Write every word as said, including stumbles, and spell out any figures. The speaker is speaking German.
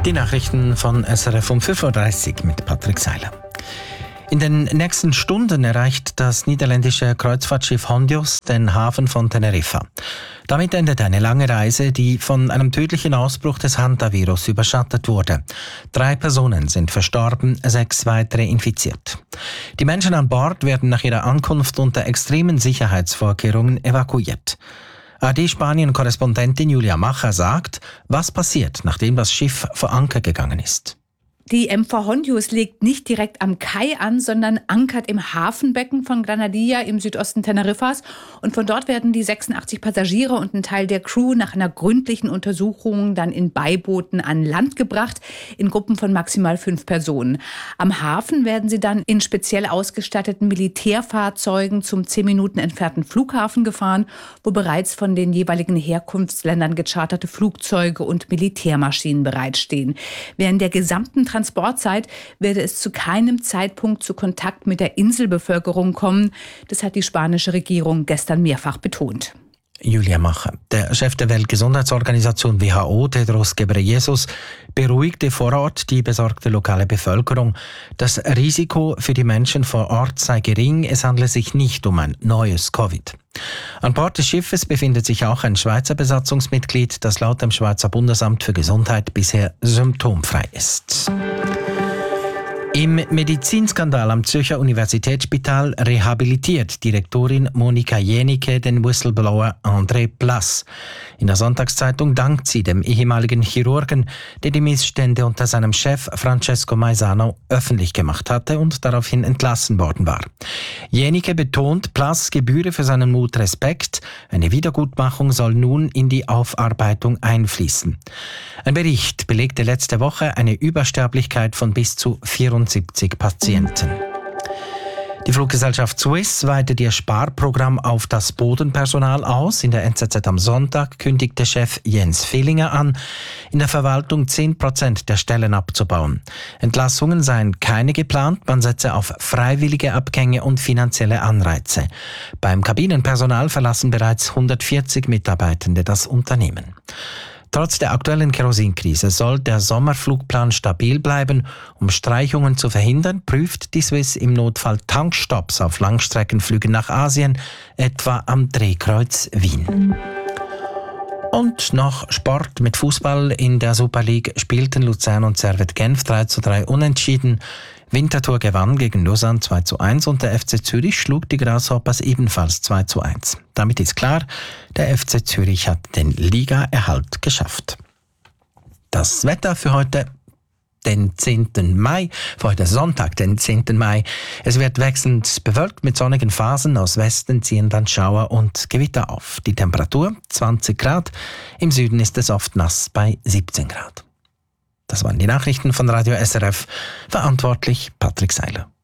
Die Nachrichten von S R F um fünf Uhr dreißig mit Patrick Seiler. In den nächsten Stunden erreicht das niederländische Kreuzfahrtschiff Hondius den Hafen von Teneriffa. Damit endet eine lange Reise, die von einem tödlichen Ausbruch des Hantavirus überschattet wurde. Drei Personen sind verstorben, sechs weitere infiziert. Die Menschen an Bord werden nach ihrer Ankunft unter extremen Sicherheitsvorkehrungen evakuiert. A R D-Spanien-Korrespondentin Julia Macher sagt, was passiert, nachdem das Schiff vor Anker gegangen ist. Die M V Hondius legt nicht direkt am Kai an, sondern ankert im Hafenbecken von Granadilla im Südosten Teneriffas. Und von dort werden die sechsundachtzig Passagiere und ein Teil der Crew nach einer gründlichen Untersuchung dann in Beibooten an Land gebracht, in Gruppen von maximal fünf Personen. Am Hafen werden sie dann in speziell ausgestatteten Militärfahrzeugen zum zehn Minuten entfernten Flughafen gefahren, wo bereits von den jeweiligen Herkunftsländern gecharterte Flugzeuge und Militärmaschinen bereitstehen. Während der gesamten Transportzeit werde es zu keinem Zeitpunkt zu Kontakt mit der Inselbevölkerung kommen. Das hat die spanische Regierung gestern mehrfach betont. Julia Macher. Der Chef der Weltgesundheitsorganisation W H O, Tedros Ghebreyesus, beruhigte vor Ort die besorgte lokale Bevölkerung. Das Risiko für die Menschen vor Ort sei gering, es handle sich nicht um ein neues Covid. An Bord des Schiffes befindet sich auch ein Schweizer Besatzungsmitglied, das laut dem Schweizer Bundesamt für Gesundheit bisher symptomfrei ist. Im Medizinskandal am Zürcher Universitätsspital rehabilitiert Direktorin Monika Jenicke den Whistleblower André Plass. In der Sonntagszeitung dankt sie dem ehemaligen Chirurgen, der die Missstände unter seinem Chef Francesco Maisano öffentlich gemacht hatte und daraufhin entlassen worden war. Jenicke betont, Plass gebühre für seinen Mut Respekt. Eine Wiedergutmachung soll nun in die Aufarbeitung einfließen. Ein Bericht belegte letzte Woche eine Übersterblichkeit von bis zu vierundsiebzig Patienten. Die Fluggesellschaft Swiss weitet ihr Sparprogramm auf das Bodenpersonal aus. In der N Z Z am Sonntag kündigte Chef Jens Villinger an, in der Verwaltung zehn Prozent der Stellen abzubauen. Entlassungen seien keine geplant, man setze auf freiwillige Abgänge und finanzielle Anreize. Beim Kabinenpersonal verlassen bereits hundertvierzig Mitarbeitende das Unternehmen. Trotz der aktuellen Kerosinkrise soll der Sommerflugplan stabil bleiben. Um Streichungen zu verhindern, prüft die Swiss im Notfall Tankstopps auf Langstreckenflügen nach Asien, etwa am Drehkreuz Wien. Und noch Sport mit Fußball. In der Super League spielten Luzern und Servette Genf drei zu drei unentschieden. Winterthur gewann gegen Lausanne zwei zu eins und der F C Zürich schlug die Grasshoppers ebenfalls zwei zu eins. Damit ist klar, der F C Zürich hat den Ligaerhalt geschafft. Das Wetter für heute, den zehnten Mai, für heute Sonntag, den zehnten Mai. Es wird wechselnd bewölkt mit sonnigen Phasen. Aus Westen ziehen dann Schauer und Gewitter auf. Die Temperatur zwanzig Grad, im Süden ist es oft nass bei siebzehn Grad. Das waren die Nachrichten von Radio S R F. Verantwortlich Patrick Seiler.